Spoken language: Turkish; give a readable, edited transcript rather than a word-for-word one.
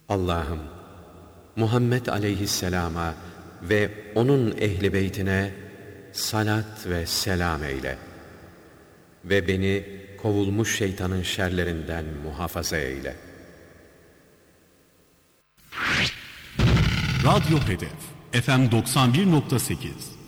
Allah'ım, Muhammed aleyhisselama ve onun ehli beytine salat ve selam eyle. Ve beni kovulmuş şeytanın şerlerinden muhafaza eyle. Radyo Hedef FM 91.8